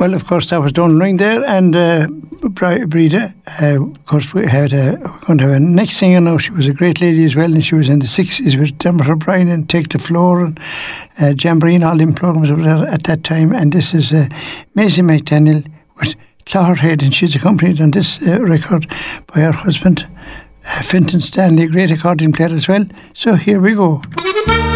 Well, of course, that was Donal Ring there, and Breda. Of course, we're going to have a next singer now. She was a great lady as well, and she was in the 60s with Dermot O'Brien and Take the Floor and Jamboree and all them programmes at that time. And this is Maisie McDaniel with Clogher Head, and she's accompanied on this record by her husband, Fintan Stanley, great accordion player as well. So here we go.